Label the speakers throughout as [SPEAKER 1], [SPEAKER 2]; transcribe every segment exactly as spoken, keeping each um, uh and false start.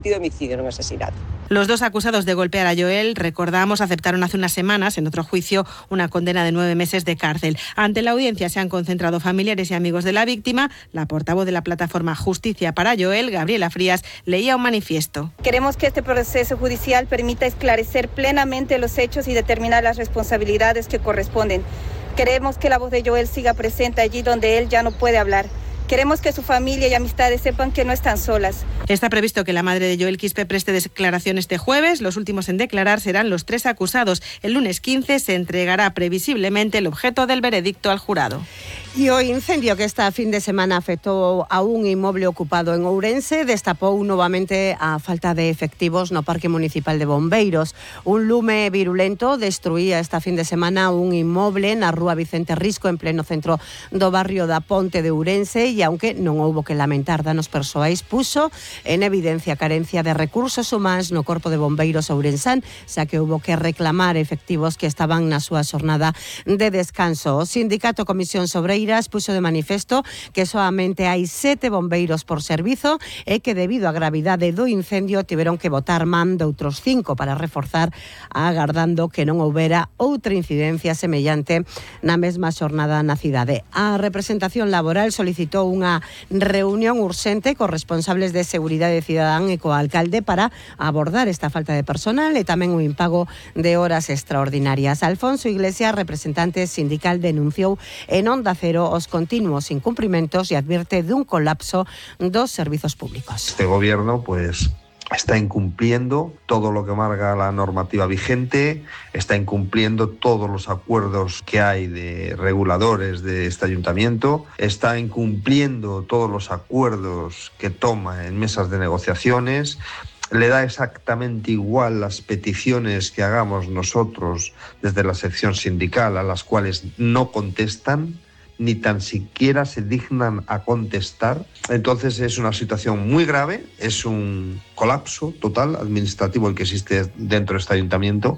[SPEAKER 1] de homicidio, no un asesinato.
[SPEAKER 2] Los dos acusados de golpear a Joel, recordamos, aceptaron hace unas semanas, en otro juicio, una condena de nueve meses de cárcel. Ante la audiencia se han concentrado familiares y amigos de la víctima. La portavoz de la plataforma Justicia para Joel, Gabriela Frías, leía un manifiesto.
[SPEAKER 3] Queremos que este proceso judicial permita esclarecer plenamente los hechos y determinar las responsabilidades que corresponden. Queremos que la voz de Joel siga presente allí donde él ya no puede hablar. Queremos que su familia y amistades sepan que no están solas.
[SPEAKER 2] Está previsto que la madre de Joel Quispe preste declaración este jueves. Los últimos en declarar serán los tres acusados. El lunes quince se entregará previsiblemente el objeto del veredicto al jurado.
[SPEAKER 4] E o incendio que esta fin de semana afectou a un inmoble ocupado en Ourense destapou novamente a falta de efectivos no Parque Municipal de Bombeiros. Un lume virulento destruía esta fin de semana un inmoble na rúa Vicente Risco en pleno centro do barrio da Ponte de Ourense e aunque non houbo que lamentar danos persoais, puso en evidencia a carencia de recursos humanos no Corpo de Bombeiros ourensán, xa que houbo que reclamar efectivos que estaban na súa xornada de descanso. O sindicato Comisión Sobreira puxo de manifesto que soamente hai sete bombeiros por servizo e que debido á gravidade do incendio tiveron que botar man de outros cinco para reforzar, agardando que non houbera outra incidencia semellante na mesma xornada na cidade. A representación laboral solicitou unha reunión urxente cos responsables de seguridade cidadán e co alcalde para abordar esta falta de personal e tamén o impago de horas extraordinarias. Alfonso Iglesias, representante sindical, denunciou en Onda Cero os continuos incumprimentos e advierte dun colapso dos servizos públicos.
[SPEAKER 5] Este gobierno, pues, está incumpliendo todo lo que marca la normativa vigente, está incumpliendo todos los acuerdos que hay de reguladores de este ayuntamiento, está incumpliendo todos los acuerdos que toma en mesas de negociaciones. Le da exactamente igual las peticiones que hagamos nosotros desde la sección sindical, a las cuales no contestan, ni tan siquiera se dignan a contestar. Entonces es una situación muy grave, es un colapso total administrativo el que existe dentro de este ayuntamiento.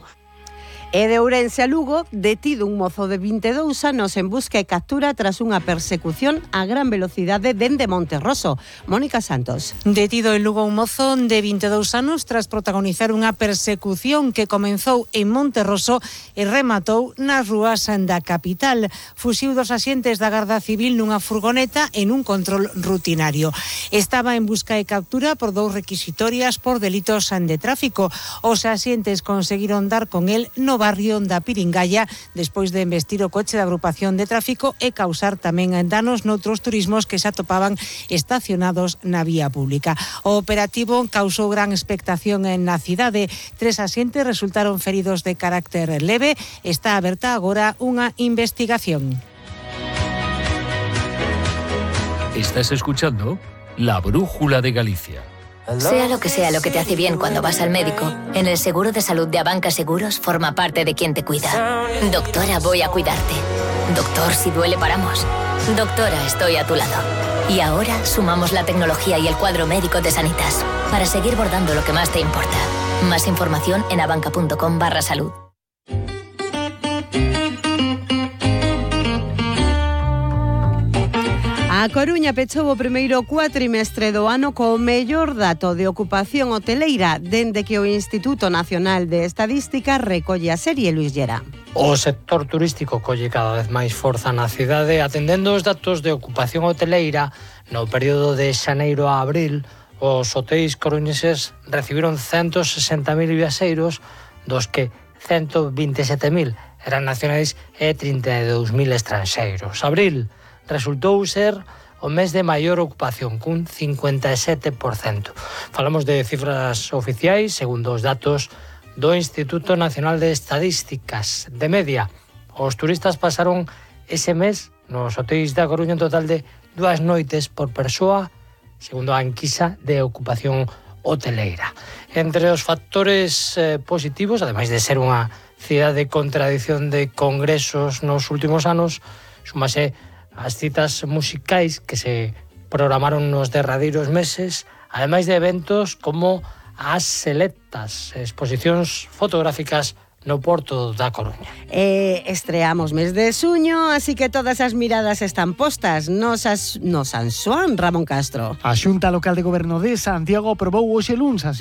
[SPEAKER 4] E de Ourense a Lugo, detido un mozo de vinte e dous anos en busca e captura tras unha persecución a gran velocidade dende Monterroso. Mónica Santos.
[SPEAKER 6] Detido en Lugo un mozo de vinte e dous anos tras protagonizar unha persecución que comenzou en Monterroso e rematou nas rúas da capital. Fuxiu dos axentes da Garda Civil nunha furgoneta en un control rutinario. Estaba en busca e captura por dous requisitorias por delitos de tráfico. Os axentes conseguiron dar con el no barrio da Piringalla despois de embestir o coche da agrupación de tráfico e causar tamén danos noutros turismos que se atopaban estacionados na vía pública. O operativo causou gran expectación na cidade. Tres axentes resultaron feridos de carácter leve. Está aberta agora unha investigación.
[SPEAKER 7] Estás escuchando La Brújula de Galicia.
[SPEAKER 8] Sea lo que sea lo que te hace bien cuando vas al médico, en el seguro de salud de Abanca Seguros forma parte de quien te cuida. Doctora, voy a cuidarte. Doctor, si duele paramos. Doctora, estoy a tu lado. Y ahora sumamos la tecnología y el cuadro médico de Sanitas para seguir bordando lo que más te importa. Más información en abanca.com barra salud.
[SPEAKER 4] A Coruña pechou o primeiro cuatrimestre do ano co mellor dato de ocupación hoteleira dende que o Instituto Nacional de Estadística recolle a serie. Luis Llera.
[SPEAKER 9] O sector turístico colle cada vez máis forza na cidade, atendendo os datos de ocupación hoteleira no período de xaneiro a abril. Os hotéis coruñeses recibiron ciento sesenta mil viaxeiros, dos que ciento vinte e sete mil eran nacionais e trinta e dous mil estranxeiros. Abril resultou ser o mes de maior ocupación, cun cincuenta e sete por cento. Falamos de cifras oficiais, segundo os datos do Instituto Nacional de Estadísticas. De media, os turistas pasaron ese mes nos hotéis da Coruña un total de dúas noites por persoa, segundo a enquisa de ocupación hoteleira. Entre os factores eh, positivos, ademais de ser unha cidade con tradición de congresos nos últimos anos, súmase as citas musicais que se programaron nos derradeiros meses, ademais de eventos como as selectas exposicións fotográficas no Porto da Coruña.
[SPEAKER 4] Eh, estreamos mes de suño, así que todas as miradas están postas nos, as, no San Xoán, Ramón Castro.
[SPEAKER 10] A Xunta Local de Goberno de Santiago aprobou hoxe luns as